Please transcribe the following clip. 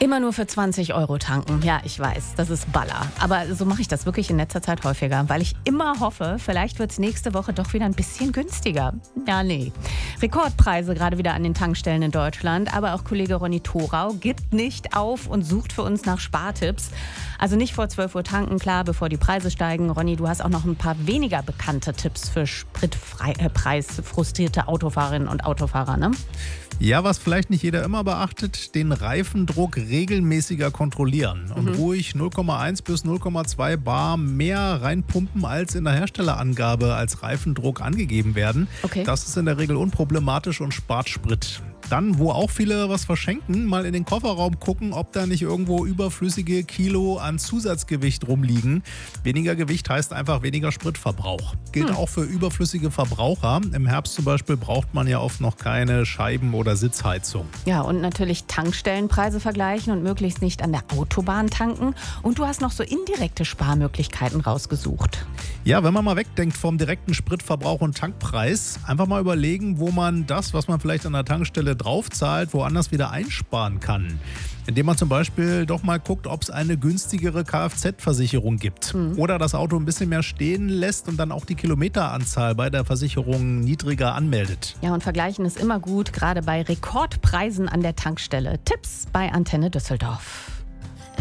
Immer nur für 20 Euro tanken. Ja, ich weiß, das ist Baller. Aber so mache ich das wirklich in letzter Zeit häufiger, weil ich immer hoffe, vielleicht wird es nächste Woche doch wieder ein bisschen günstiger. Ja, nee. Rekordpreise gerade wieder an den Tankstellen in Deutschland. Aber auch Kollege Ronny Thorau gibt nicht auf und sucht für uns nach Spartipps. Also nicht vor 12 Uhr tanken, klar, bevor die Preise steigen. Ronny, du hast auch noch ein paar weniger bekannte Tipps für spritpreisfrustrierte Autofahrerinnen und Autofahrer, ne? Ja, was vielleicht nicht jeder immer beachtet, den Reifendruck regelmäßiger kontrollieren und ruhig 0,1 bis 0,2 Bar mehr reinpumpen, als in der Herstellerangabe als Reifendruck angegeben werden. Okay. Das ist in der Regel unproblematisch und spart Sprit. Dann, wo auch viele was verschenken, mal in den Kofferraum gucken, ob da nicht irgendwo überflüssige Kilo an Zusatzgewicht rumliegen. Weniger Gewicht heißt einfach weniger Spritverbrauch. Gilt auch für überflüssige Verbraucher. Im Herbst zum Beispiel braucht man ja oft noch keine Scheiben- oder Sitzheizung. Ja, und natürlich Tankstellenpreise vergleichen und möglichst nicht an der Autobahn tanken. Und du hast noch so indirekte Sparmöglichkeiten rausgesucht. Ja, wenn man mal wegdenkt vom direkten Spritverbrauch und Tankpreis, einfach mal überlegen, wo man das, was man vielleicht an der Tankstelle draufzahlt, woanders wieder einsparen kann. Indem man zum Beispiel doch mal guckt, ob es eine günstigere Kfz-Versicherung gibt. Oder das Auto ein bisschen mehr stehen lässt und dann auch die Kilometeranzahl bei der Versicherung niedriger anmeldet. Ja, und vergleichen ist immer gut, gerade bei Rekordpreisen an der Tankstelle. Tipps bei Antenne Düsseldorf.